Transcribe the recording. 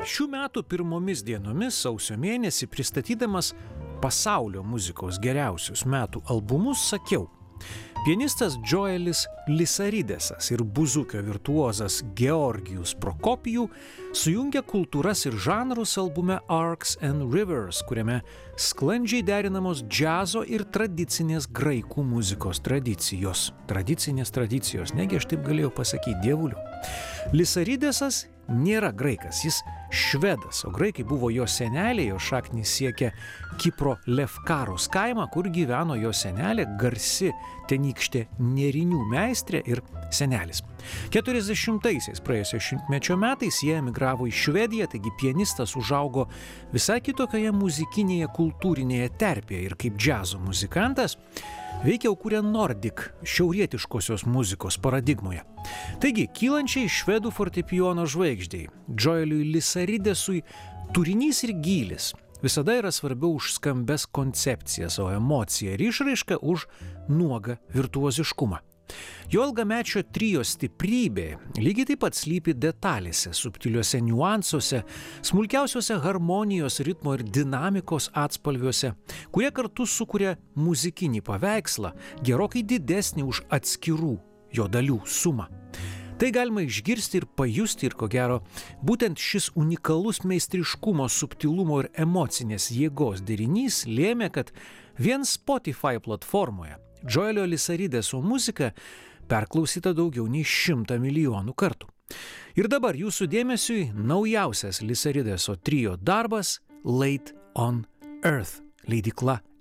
Šių metų pirmomis dienomis sausio mėnesį pristatydamas pasaulio muzikos geriausius metų albumus sakiau, pianistas Joelis Lisaridesas ir buzukio virtuozas Georgijus Prokopijų sujungia kultūras ir žanrus albume Arcs and Rivers, kuriame sklandžiai derinamos džiazo ir tradicinės graikų muzikos tradicijos. Tradicijos, negi aš taip galėjau pasakyti, dievuliu. Lisaridesas nėra graikas, jis švedas, o graikai buvo jo seneliai, jo šaknys siekia Kipro Lefkaros kaimą, kur gyveno jo senelė, garsi tenykštė nėrinių meistrė ir senelis. 40-aisiais praėjusio šimtmečio metais jie emigravo į Švediją, taigi pianistas užaugo visai kitokioje muzikinėje kultūrinėje terpėje ir kaip džiazo muzikantas veikiau kūrė Nordic, šiaurietiškosios muzikos paradigmoje. Taigi, kylančiai švedų fortepijono žvaigždei, Joeliui Lisaridesui, turinys ir gylis visada yra svarbiau už skambes koncepcijas, o emocija ir išraiška už nuogą virtuoziškumą. Jo ilgamečio trio stiprybė lygiai taip pat slypi detalėse, subtiliuose niuansuose, smulkiausiuose harmonijos, ritmo ir dinamikos atspalviuose, kurie kartu sukuria muzikinį paveikslą gerokai didesnį už atskirų jo dalių sumą. Tai galima išgirsti ir pajusti ir ko gero, būtent šis unikalus meistriškumo, subtilumo ir emocinės jėgos derinys lėmė, kad vien Spotify platformoje Joelio Lisarideso muzika perklausyta daugiau nei 100 milijonų kartų. Ir dabar jūsų dėmesiui naujausias Lisarideso trio darbas Late on Earth, leidykla